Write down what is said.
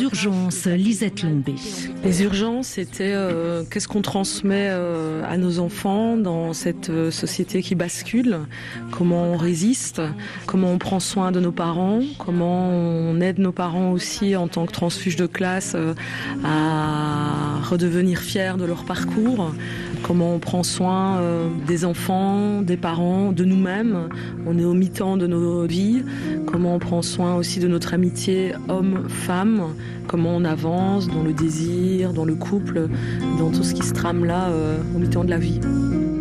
urgences, Lisette Lombé. Les urgences, c'était qu'est-ce qu'on transmet à nos enfants dans cette société qui bascule, comment on résiste, comment on prend soin de nos parents, comment on aide nos parents aussi en tant que transfuge de classe à redevenir fiers de leur parcours, comment on prend soin des enfants, des parents, de nous-mêmes, on est au mi-temps de nos vies, comment on prend soin aussi de notre amitié homme-femme, comment on avance dans le désir, dans le couple, dans tout ce qui se trame là au mi-temps de la vie.